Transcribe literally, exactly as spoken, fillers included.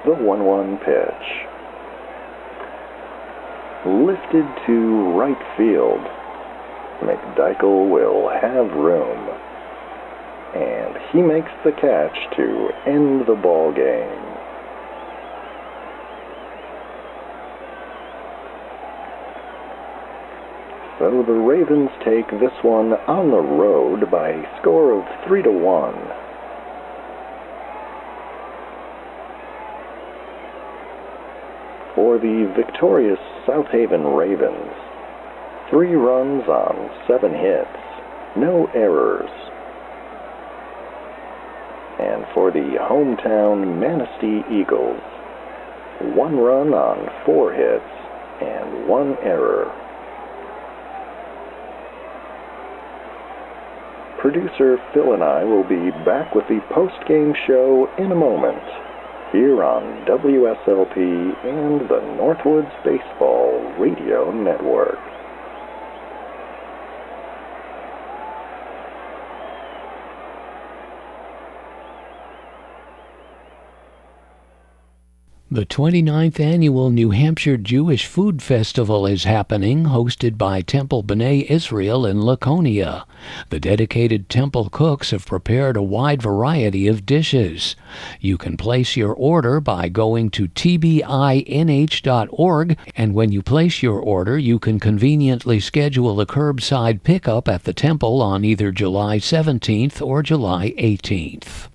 the one one pitch. Lifted to right field. McDykel will have room. And he makes the catch to end the ball game. So the Ravens take this one on the road by a score of three to one. For the victorious South Haven Ravens, three runs on seven hits, no errors. And for the hometown Manistee Eagles, one run on four hits and one error. Producer Phil and I will be back with the post-game show in a moment, here on W S L P and the Northwoods Baseball Radio Network. The twenty-ninth Annual New Hampshire Jewish Food Festival is happening, hosted by Temple B'nai Israel in Laconia. The dedicated temple cooks have prepared a wide variety of dishes. You can place your order by going to T B I N H dot org, and when you place your order, you can conveniently schedule a curbside pickup at the temple on either July seventeenth or July eighteenth.